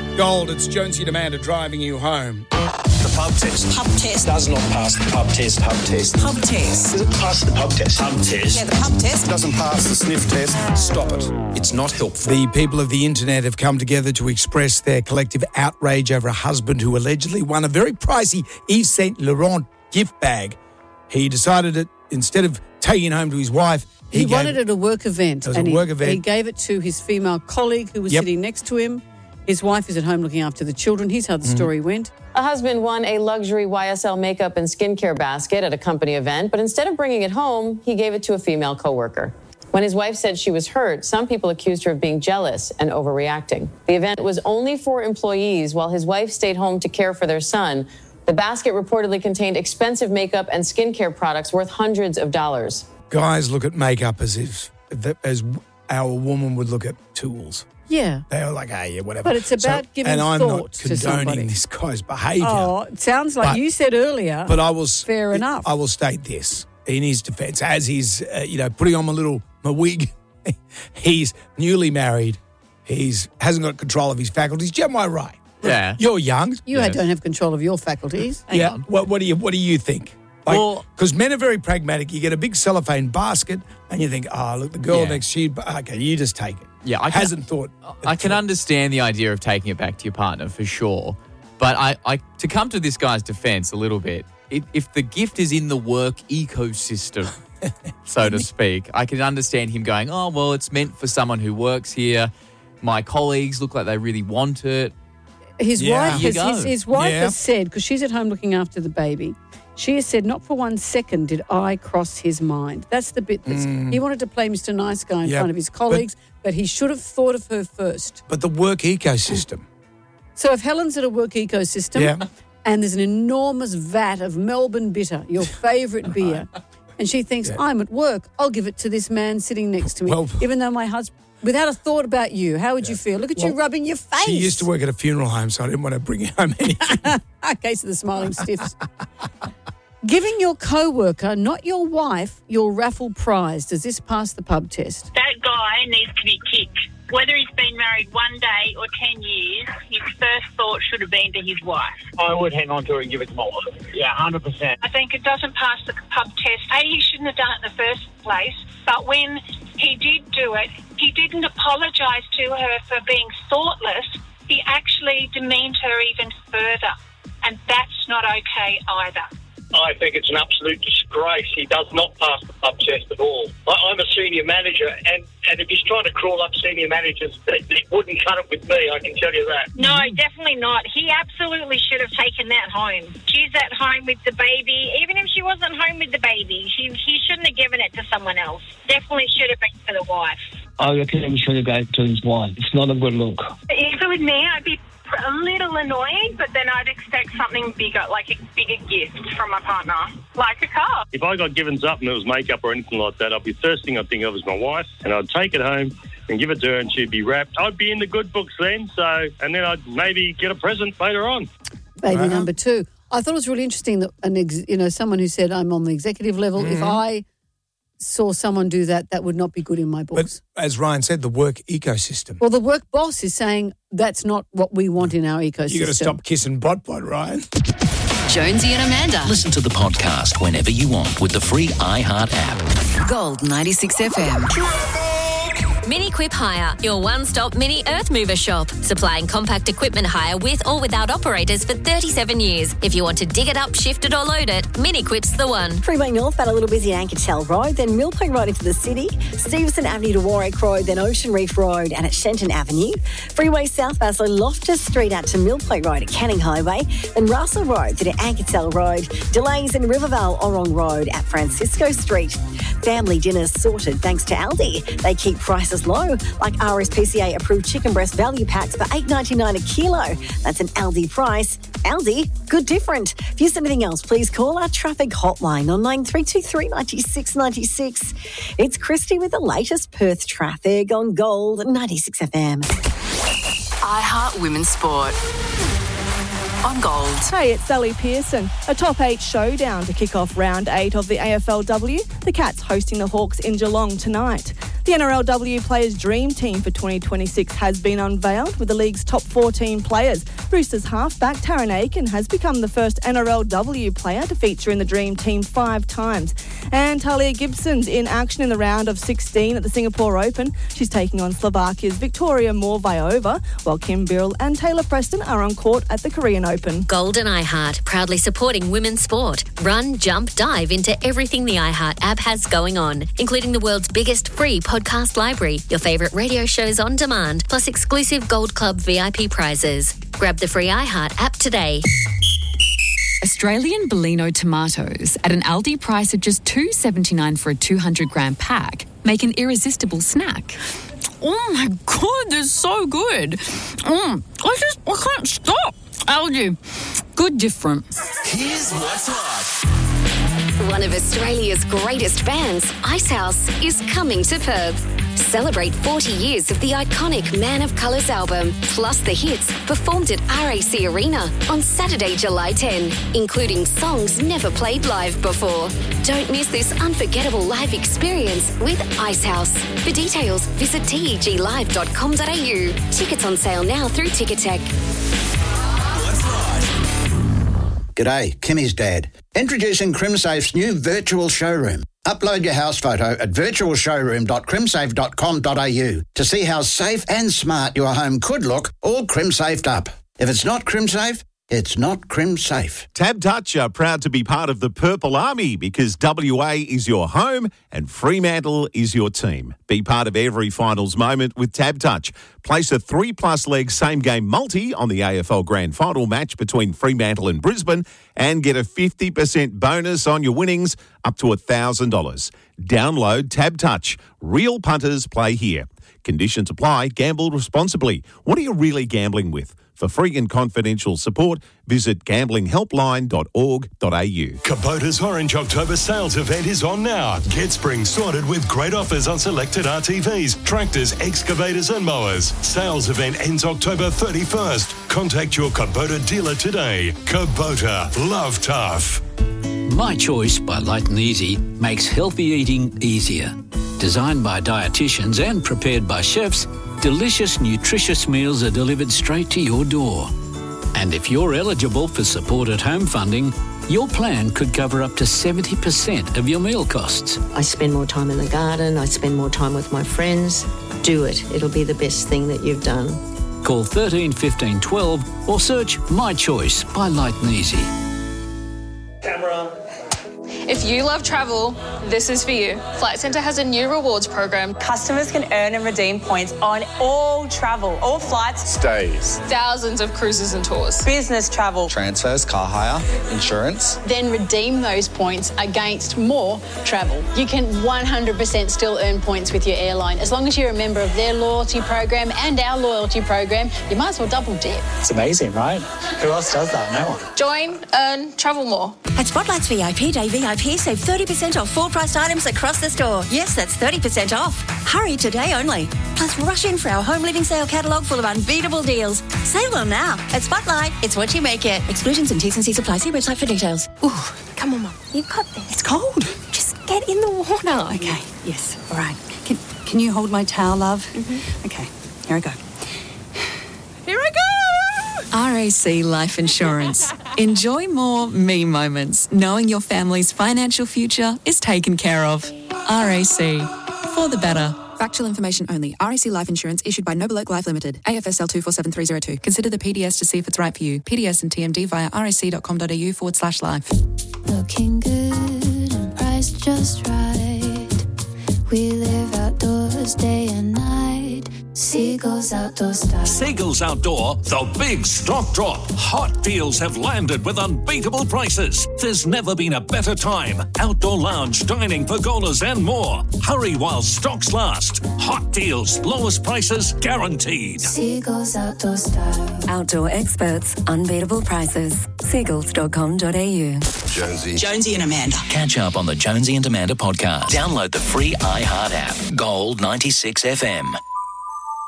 Gold, it's Jonesy and Amanda driving you home. The pub test. Pub test. Does not pass the pub test. Pub test. Pub test. Does it pass the pub test? Pub test. Yeah, the pub test. Doesn't pass the sniff test. Stop it. It's not helpful. The people of the internet have come together to express their collective outrage over a husband who allegedly won a very pricey Yves Saint Laurent gift bag. He decided that instead of taking it home to his wife, he won it at a work event. It was a work event. He gave it to his female colleague who was sitting next to him. His wife is at home looking after the children. Here's how the story went. A husband won a luxury YSL makeup and skincare basket at a company event, but instead of bringing it home, he gave it to a female coworker. When his wife said she was hurt, some people accused her of being jealous and overreacting. The event was only for employees while his wife stayed home to care for their son. The basket reportedly contained expensive makeup and skincare products worth hundreds of dollars. Guys look at makeup as our woman would look at tools. Yeah. They are like, yeah, whatever. But it's about giving and I'm thought not to somebody. condoning this guy's behaviour. Oh, it sounds like you said earlier. But fair enough. I will state this in his defence, as he's putting on my wig. He's newly married. Hasn't got control of his faculties. Am I right? Yeah. You're young. You don't have control of your faculties. Hang on. What do you think? Because men are very pragmatic. You get a big cellophane basket and you think, look, the girl next to you, okay, you just take it. Yeah, I can understand the idea of taking it back to your partner for sure. But I to come to this guy's defense a little bit, if the gift is in the work ecosystem, so to speak, I can understand him going, oh, well, it's meant for someone who works here. My colleagues look like they really want it. His wife has said, because she's at home looking after the baby, she has said, not for 1 second did I cross his mind. That's the bit that's... He wanted to play Mr. Nice Guy in front of his colleagues, but he should have thought of her first. But the work ecosystem. So if Helen's at a work ecosystem and there's an enormous vat of Melbourne Bitter, your favourite beer, and she thinks, I'm at work, I'll give it to this man sitting next to me, even though my husband... Without a thought about you, how would you feel? Look at you rubbing your face. She used to work at a funeral home, so I didn't want to bring home anything. Case of the smiling stiffs. Giving your co-worker, not your wife, your raffle prize. Does this pass the pub test? That guy needs to be kicked. Whether he's been married 1 day or 10 years, his first thought should have been to his wife. I would hang on to her and give it to my wife. Yeah, 100%. I think it doesn't pass the pub test. He shouldn't have done it in the first place, but when he did do it, he didn't apologise to her for being thoughtless. He actually demeaned her even further, and that's not okay either. I think it's an absolute disgrace. He does not pass the pub test at all. I'm a senior manager, and if he's trying to crawl up senior managers, it wouldn't cut it with me, I can tell you that. No, definitely not. He absolutely should have taken that home. She's at home with the baby. Even if she wasn't home with the baby, he shouldn't have given it to someone else. Definitely should have been for the wife. I reckon he should have gave it to his wife. It's not a good look. If it was me, I'd be a little annoyed, but then I'd expect something bigger, like a bigger gift from my partner, like a car. If I got given something that was makeup or anything like that, the first thing I'd think of is my wife, and I'd take it home and give it to her, and she'd be wrapped. I'd be in the good books then, and then I'd maybe get a present later on. Baby number 2. I thought it was really interesting that someone who said I'm on the executive level, if I saw someone do that, that would not be good in my books. But as Ryan said, the work ecosystem. Well, the work boss is saying that's not what we want in our ecosystem. You got to stop kissing bot, Ryan. Jonesy and Amanda. Listen to the podcast whenever you want with the free iHeart app. Gold 96 FM. Mini Quip Hire, your one-stop mini earth mover shop. Supplying compact equipment hire with or without operators for 37 years. If you want to dig it up, shift it or load it, Mini Quip's the one. Freeway North, but a little busy at Ankertel Road, then Millpoint Road into the city, Stevenson Avenue to Warwick Road, then Ocean Reef Road and at Shenton Avenue. Freeway South, Basel, Loftus Street out to Millpoint Road at Canning Highway, then Russell Road to Ankertel Road. Delays in Rivervale Orong Road at Francisco Street. Family dinners sorted thanks to Aldi. They keep prices low, like RSPCA approved chicken breast value packs for $8.99 a kilo. That's an Aldi price. Aldi, good different. If you see anything else, please call our traffic hotline on 9323 96 96. It's Christy with the latest Perth traffic on Gold 96 FM. iHeart Women's Sport on Gold. Hey, it's Sally Pearson. A top 8 showdown to kick off round 8 of the AFLW. The Cats hosting the Hawks in Geelong tonight. The NRLW Players Dream Team for 2026 has been unveiled with the league's top 14 players. Roosters halfback Taryn Aiken has become the first NRLW player to feature in the Dream Team 5 times. And Talia Gibson's in action in the round of 16 at the Singapore Open. She's taking on Slovakia's Victoria Morvayova, while Kim Birrell and Taylor Preston are on court at the Korean Open. Gold and iHeart, proudly supporting women's sport. Run, jump, dive into everything the iHeart app has going on, including the world's biggest free podcast library, your favourite radio shows on demand, plus exclusive Gold Club VIP prizes. Grab the free iHeart app today. Australian Bellino tomatoes at an Aldi price of just $2.79 for a 200-gram pack make an irresistible snack. Oh my God, they're so good. I can't stop. Aldi, good different. Here's what's hot. One of Australia's greatest bands, Icehouse, is coming to Perth. Celebrate 40 years of the iconic Man of Colours album, plus the hits performed at RAC Arena on Saturday, July 10, including songs never played live before. Don't miss this unforgettable live experience with Icehouse. For details, visit teglive.com.au. Tickets on sale now through Ticketek. G'day, Kimmy's dad. Introducing CrimSafe's new virtual showroom. Upload your house photo at virtualshowroom.crimsafe.com.au to see how safe and smart your home could look, all CrimSafed up. If it's not CrimSafe, it's not CrimSafe. TabTouch are proud to be part of the Purple Army because WA is your home and Fremantle is your team. Be part of every finals moment with TabTouch. Place a 3+ leg same-game multi on the AFL Grand Final match between Fremantle and Brisbane and get a 50% bonus on your winnings up to $1,000. Download TabTouch. Real punters play here. Conditions apply. Gamble responsibly. What are you really gambling with? For free and confidential support, visit gamblinghelpline.org.au. Kubota's Orange October sales event is on now. Get spring sorted with great offers on selected RTVs, tractors, excavators and mowers. Sales event ends October 31st. Contact your Kubota dealer today. Kubota, love tough. My Choice by Light and Easy makes healthy eating easier. Designed by dietitians and prepared by chefs, delicious, nutritious meals are delivered straight to your door. And if you're eligible for support at home funding, your plan could cover up to 70% of your meal costs. I spend more time in the garden, I spend more time with my friends. Do it. It'll be the best thing that you've done. Call 13 15 12 or search My Choice by Light and Easy. Camera. If you love travel, this is for you. Flight Centre has a new rewards program. Customers can earn and redeem points on all travel, all flights, stays, thousands of cruises and tours, business travel, transfers, car hire, insurance. Then redeem those points against more travel. You can 100% still earn points with your airline. As long as you're a member of their loyalty program and our loyalty program, you might as well double dip. It's amazing, right? Who else does that? No one. Join, earn, travel more. At Spotlight's VIP Day VIP, save 30% off full-priced items across the store. Yes, that's 30% off. Hurry today only. Plus, rush in for our home living sale catalogue full of unbeatable deals. Save them now. At Spotlight, it's what you make it. Exclusions and T's and C's apply. See website for details. Ooh, come on, Mum. You've got this. It's cold. Just get in the water. Okay, yes, all right. Can you hold my towel, love? Mm-hmm. Okay, here I go. Here I go! RAC Life Insurance. Enjoy more me moments, knowing your family's financial future is taken care of. RAC. For the better. Factual information only. RAC Life Insurance issued by Noble Oak Life Limited. AFSL 247302. Consider the PDS to see if it's right for you. PDS and TMD via rac.com.au/life. Looking good and priced just right. We live outdoors day and night. Seagulls Outdoor style. Seagulls Outdoor, the big stock drop. Hot deals have landed with unbeatable prices. There's never been a better time. Outdoor lounge, dining, pergolas and more. Hurry while stocks last. Hot deals, lowest prices guaranteed. Seagulls Outdoor style. Outdoor experts, unbeatable prices. Seagulls.com.au. Jonesy and Amanda. Catch up on the Jonesy and Amanda podcast. Download the free iHeart app. Gold 96 FM.